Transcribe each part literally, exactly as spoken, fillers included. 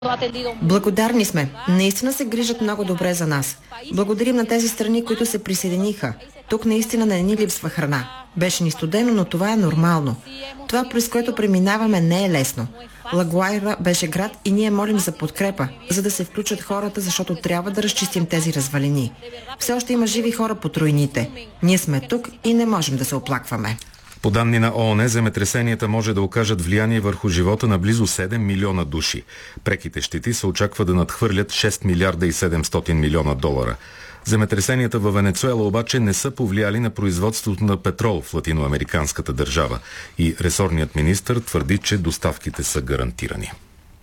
Благодарни сме. Наистина се грижат много добре за нас. Благодарим на тези страни, които се присъединиха. Тук наистина не ни липсва храна. Беше ни студено, но това е нормално. Това, през което преминаваме, не е лесно. Ла Гуайра беше град и ние молим за подкрепа, за да се включат хората, защото трябва да разчистим тези развалини. Все още има живи хора по руините. Ние сме тук и не можем да се оплакваме. По данни на ООН, земетресенията може да окажат влияние върху живота на близо седем милиона души. Преките щети се очаква да надхвърлят шест милиарда и седемстотин милиона долара. Земетресенията във Венецуела обаче не са повлияли на производството на петрол в латиноамериканската държава и ресорният министър твърди, че доставките са гарантирани.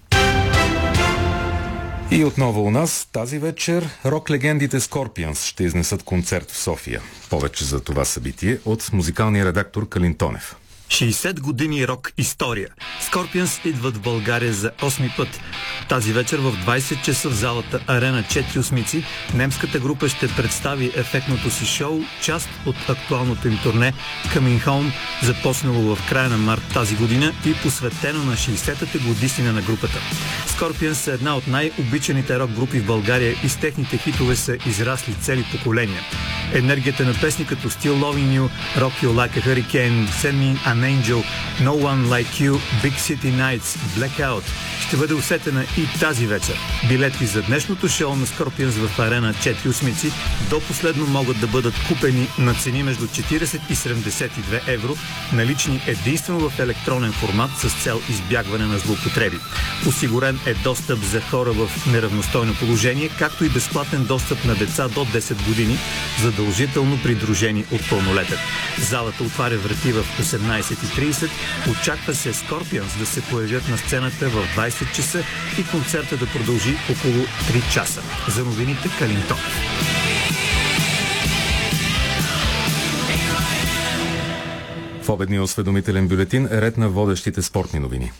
И отново у нас тази вечер рок-легендите Скорпионс ще изнесат концерт в София. Повече за това събитие от музикалния редактор Калин Тонев. шейсет години рок история. Скорпионс идват в България за осми път. Тази вечер в двайсет часа в залата Арена четири осмици немската група ще представи ефектното си шоу, част от актуалното им турне Coming Home, започнало в края на март тази година и посветено на шейсетата годишнина на групата. Скорпионс са една от най-обичаните рок групи в България и с техните хитове са израсли цели поколения. Енергията на песни като Still Loving You, Rock You Like a Hurricane, Send Me An Angel, No One Like You, Big City Nights, Blackout ще бъде усетена и тази вечер. Билети за днешното шоу на Скорпионс в Арена четири осмици до последно могат да бъдат купени на цени между четирийсет и седемдесет и две евро, налични единствено в електронен формат с цел избягване на злоупотреби. Осигурен е достъп за хора в неравностойно положение, както и безплатен достъп на деца до десет години, задължително придружени от пълнолетен. Залата отваря врати в осемнайсет и трийсет. Очаква се Скорпионс да се появят на сцената в двайсет часа и концерта да продължи около три часа. За новините Калин Тонев. В обедния осведомителен бюлетин е ред на водещите спортни новини.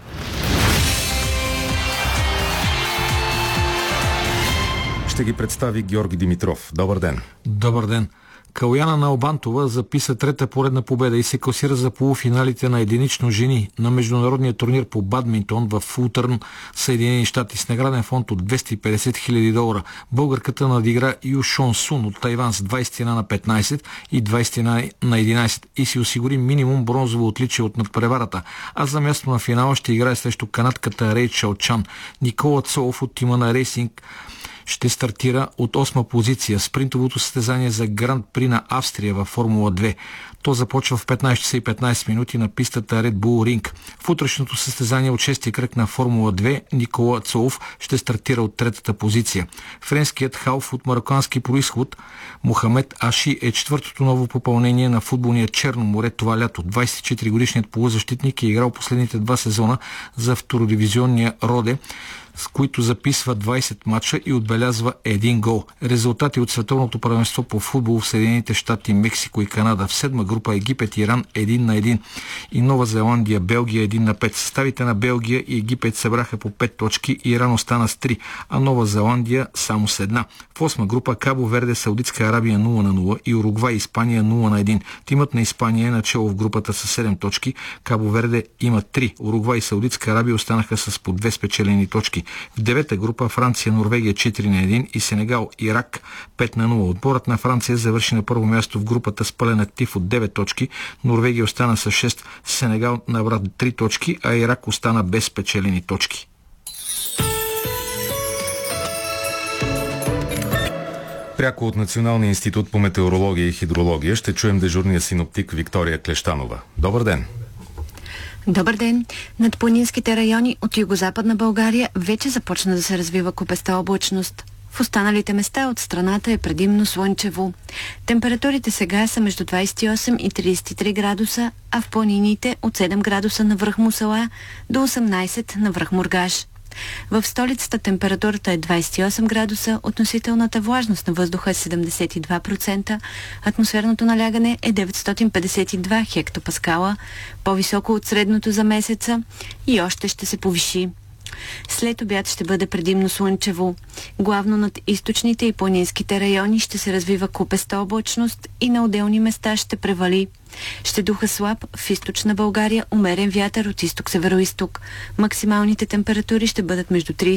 Ще ги представи Георги Димитров. Добър ден. Добър ден. Калояна Налбантова записа трета поредна победа и се класира за полуфиналите на единично жени на международния турнир по бадминтон в Фултърн, Съединени щати, с награден фонд от двеста и петдесет хиляди долара. Българката надигра Ю Шон Сун от Тайван с двайсет и едно на петнайсет и двайсет и едно на единайсет и си осигури минимум бронзово отличие от надпреварата, а за място на финала ще играе срещу канадката Рейчел Чан. Никола Цолов от тима на Рейсинг ще стартира от осма позиция. Спринтовото състезание за Гранд При на Австрия във Формула две. То започва в петнайсет часа и петнайсет минути на пистата Red Bull Ring. В утрешното състезание от шести кръг на Формула две Никола Цолов ще стартира от третата позиция. Френският халф от мароккански происход Мохамед Аши е четвъртото ново попълнение на футболния Черно море това лято. двайсет и четири годишният полузащитник е играл последните два сезона за втородивизионния Роде, с които записва двайсет мача и отбелязва един гол. Резултати от световното първенство по футбол в Съединените щати, Мексико и Канада. В седма група Египет и Иран един на един и Нова Зеландия, Белгия един на пет. Съставите на Белгия и Египет събраха по пет точки, Иран остана с три, а Нова Зеландия само с една. В осма група Кабо Верде, Саудитска Арабия нула на нула и Уругвай, Испания нула на един. Тимът на Испания е начало в групата с седем точки, Кабо Верде има три. Уругвай и Саудитска Арабия останаха с по две спечелени точки. В девета група Франция, Норвегия четири на един и Сенегал, Ирак пет на нула. Отборът на Франция завърши на първо място в групата с пълен актив от девет точки, Норвегия остана с шест, Сенегал набра три точки, а Ирак остана без спечелени точки. Пряко от Националния институт по метеорология и хидрология ще чуем дежурния синоптик Виктория Клещанова. Добър ден! Добър ден! Над планинските райони от югозападна България вече започна да се развива купеста облачност. В останалите места от страната е предимно слънчево. Температурите сега са между двайсет и осем и трийсет и три градуса, а в планините от седем градуса на връх Мусала до осемнайсет на връх Мургаш. В столицата температурата е двайсет и осем градуса, относителната влажност на въздуха е седемдесет и два процента, атмосферното налягане е деветстотин петдесет и два хектопаскала, по-високо от средното за месеца и още ще се повиши. След обяд ще бъде предимно слънчево. Главно над източните и планинските райони ще се развива купеста облачност и на отделни места ще превали. Ще духа слаб в източна България умерен вятър от изток-североизток. Максималните температури ще бъдат между трийсет